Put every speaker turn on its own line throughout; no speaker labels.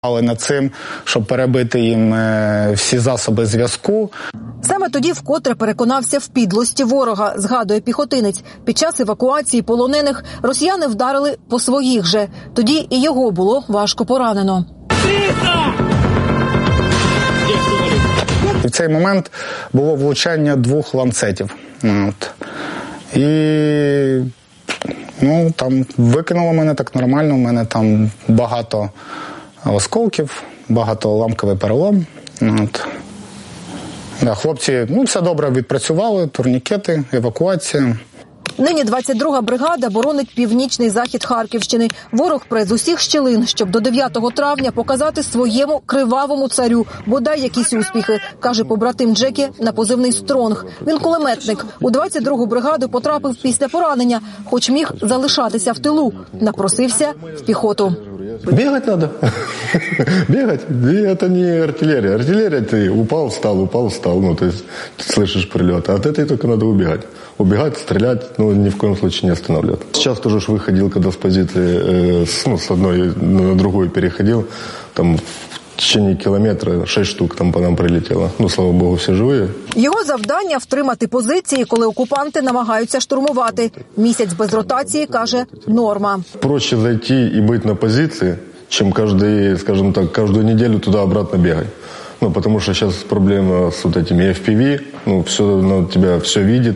Але над цим, щоб перебити їм всі засоби зв'язку.
Саме тоді вкотре переконався в підлості ворога, згадує піхотинець. Під час евакуації полонених росіяни вдарили по своїх же. Тоді і його було важко поранено.
І в цей момент було влучання 2 ланцетів. І там викинуло мене так нормально, у мене там багато осколків, багатоламковий перелом. Хлопці все добре відпрацювали, турнікети, евакуація.
Нині 22-га бригада боронить північний захід Харківщини. Ворог пре з усіх щілин, щоб до 9 травня показати своєму кривавому царю бодай якісь успіхи, каже побратим Джекі на позивний «Стронг». Він кулеметник. У 22-гу бригаду потрапив після поранення, хоч міг залишатися в тилу. Напросився в піхоту.
Бегать надо. Бегать. И это не артиллерия. Артиллерия ты упал, встал. То есть ты слышишь прилет. А от этой только надо убегать. Убегать, стрелять, ни в коем случае не останавливать. Сейчас тоже выходил, когда с позиции с одной на другую переходил. Там в течение кілометра 6 штук там по нам прилетело. Слава Богу, всі живі.
Його завдання – втримати позиції, коли окупанти намагаються штурмувати. Місяць без ротації, каже, норма.
Проще зайти и быть на позиции, чем каждую неделю туда-обратно бегать. Потому что сейчас проблема с вот этими FPV, все на тебя все видит.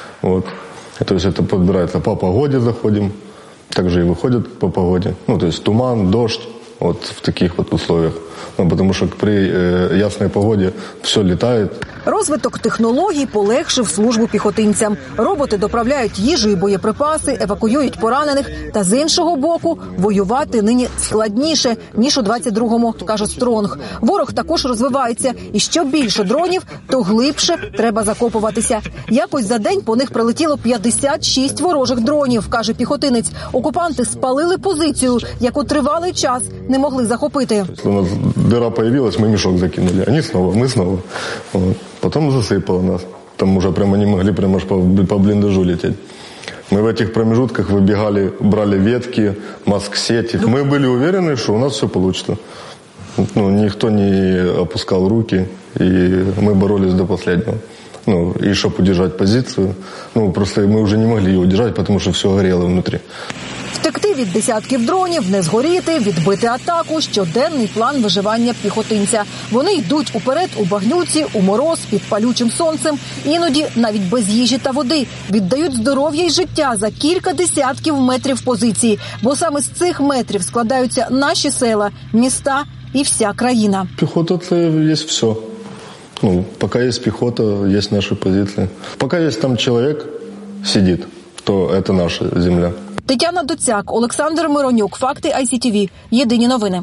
То есть это подбирается по погоде заходим, также и выходят по погоде. То есть туман, дождь, в таких условиях. Потому что при ясной погоде все летает.
Розвиток технологій полегшив службу піхотинцям. Роботи доправляють їжу і боєприпаси, евакуюють поранених. Та з іншого боку, воювати нині складніше, ніж у 22-му, каже Стронг. Ворог також розвивається. І що більше дронів, то глибше треба закопуватися. Якось за день по них прилетіло 56 ворожих дронів, каже піхотинець. Окупанти спалили позицію, яку тривалий час не могли захопити.
У нас дыра появилась, мы мешок закинули. Они снова, мы снова. Потом засыпало нас. Там уже прямо не могли прямо аж по блиндажу лететь. Мы в этих промежутках выбегали, брали ветки, маск-сети. Мы были уверены, что у нас все получится. Никто не опускал руки, и мы боролись до последнего. И чтобы удержать позицию. Просто мы уже не могли ее удержать, потому что все горело внутри.
Втекти від десятків дронів, не згоріти, відбити атаку – щоденний план виживання піхотинця. Вони йдуть уперед у багнюці, у мороз, під палючим сонцем, іноді навіть без їжі та води. Віддають здоров'я й життя за кілька десятків метрів позиції. Бо саме з цих метрів складаються наші села, міста і вся країна.
Піхота – це є все. Пока есть пехота, есть наши позиции. Пока есть там человек сидит, то это наша земля.
Тетяна Доцяк, Олександр Миронюк, Факти ICTV. Єдині новини.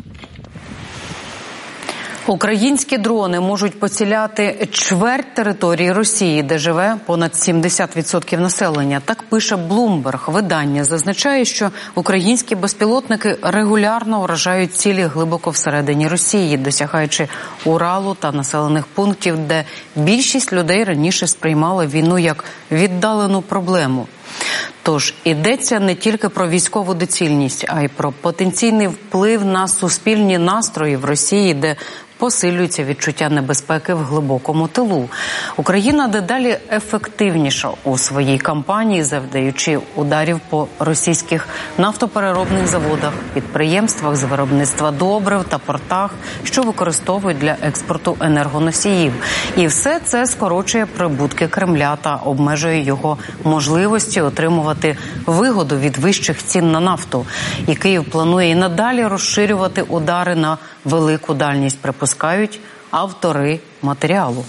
Українські дрони можуть поціляти чверть території Росії, де живе понад 70% населення. Так пише Bloomberg. Видання зазначає, що українські безпілотники регулярно вражають цілі глибоко всередині Росії, досягаючи Уралу та населених пунктів, де більшість людей раніше сприймали війну як віддалену проблему. Тож йдеться не тільки про військову доцільність, а й про потенційний вплив на суспільні настрої в Росії, де посилюється відчуття небезпеки в глибокому тилу. Україна дедалі ефективніша у своїй кампанії, завдаючи ударів по російських нафтопереробних заводах, підприємствах з виробництва добрив та портах, що використовують для експорту енергоносіїв. І все це скорочує прибутки Кремля та обмежує його можливості отримувати вигоду від вищих цін на нафту. І Київ планує і надалі розширювати удари на велику дальність, припускають автори матеріалу.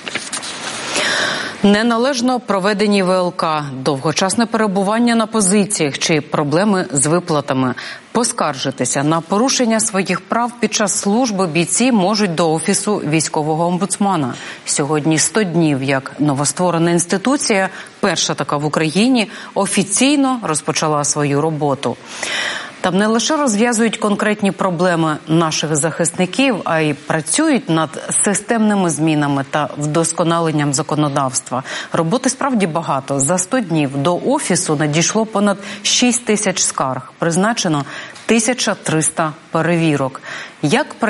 Неналежно проведені ВЛК, довгочасне перебування на позиціях чи проблеми з виплатами. Поскаржитися на порушення своїх прав під час служби бійці можуть до Офісу військового омбудсмана. Сьогодні 100 днів, як новостворена інституція, перша така в Україні, офіційно розпочала свою роботу. Там не лише розв'язують конкретні проблеми наших захисників, а й працюють над системними змінами та вдосконаленням законодавства. Роботи справді багато. За 100 днів до Офісу надійшло понад 6 тисяч скарг. Призначено 1300 перевірок. Як